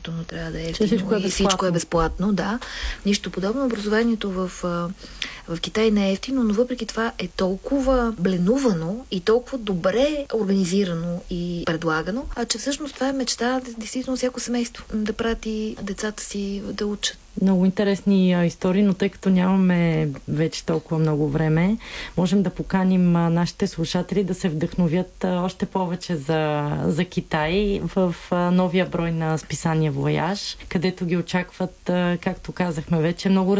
но трябва да е ефтино и всичко е безплатно. Да. Нищо подобно. Образованието в Китай не е ефтино, но въпреки това е толкова бленувано и толкова добре организирано и предлагано, че всъщност това е мечта действително всяко семейство да прати децата си да учат. Много интересни истории, но тъй като нямаме вече толкова много време, можем да поканим нашите слушатели да се вдъхновят още повече за Китай в новия брой на списание Вояж, където ги очакват, както казахме вече, много